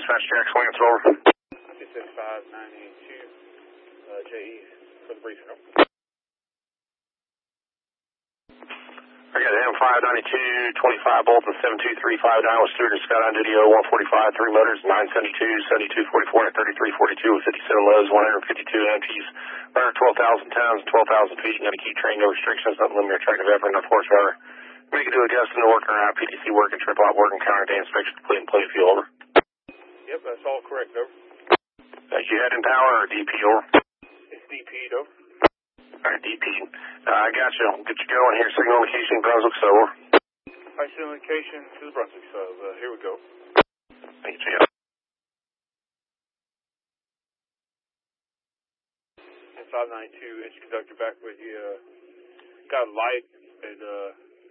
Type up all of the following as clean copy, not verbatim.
Dispatch Jack Swans, over. 265-982, JE for the briefing. I got M592, 25 Bolton 7235 with Stewart and Scott on duty, 145, 3 motors, 972, 7244, and 3342 with 57 loads, 152 empties, runner 12,000 tons, 12,000 feet, got a key train, no restrictions, nothing limiting your tractive effort, enough horsepower. Make it to Augusta, no working around, PDC working, trip out working, counter day inspection, complete and play fuel, over. Yep, that's all correct, over. Thank you, head in power or DP, over? It's DP'd, over. Alright, DP. I got you. I'll get you going here. Signal location, Brunswick, so over. Alright, signal location to the Brunswick, so here we go. Thank you, Jim. M592, engine conductor back with you. Got a light at the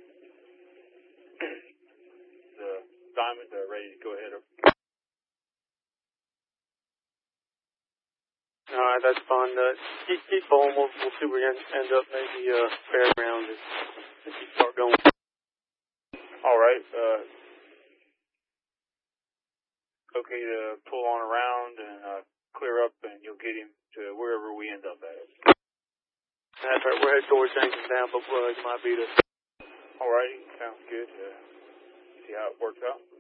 Diamond, ready to go ahead, over. Alright, that's fine. Keep going. We'll see where we end up. Maybe fairground if you start going. Alright, okay to pull on around and clear up, and you'll get him to wherever we end up at. That's right. We're headed towards Jenkins now, but you might be the... Alrighty, sounds good. See how it works out.